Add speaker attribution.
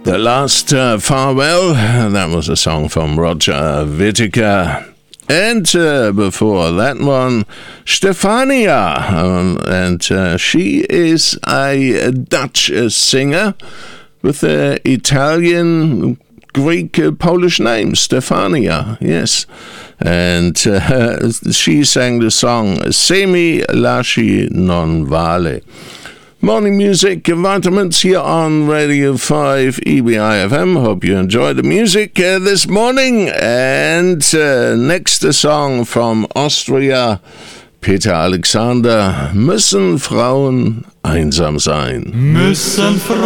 Speaker 1: The Last Farewell, that was a song from Roger Whittaker. And before that one, Stefania, and she is a Dutch singer with an Italian, Greek, Polish name, Stefania, yes. And she sang the song Se mi lasci non vale. Morning music, Vitamins here on Radio 5 EBI FM. Hope you enjoy the music this morning. And next a song from Austria, Peter Alexander, Müssen Frauen einsam sein?
Speaker 2: Müssen Frauen